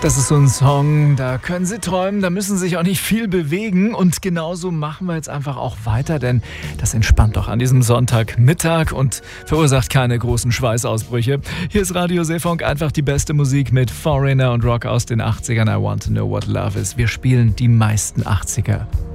Das ist so ein Song, da können Sie träumen, da müssen Sie sich auch nicht viel bewegen. Und genauso machen wir jetzt einfach auch weiter, denn das entspannt doch an diesem Sonntagmittag und verursacht keine großen Schweißausbrüche. Hier ist Radio Seefunk, einfach die beste Musik mit Foreigner und Rock aus den 80ern. I want to know what love is. Wir spielen die meisten 80er.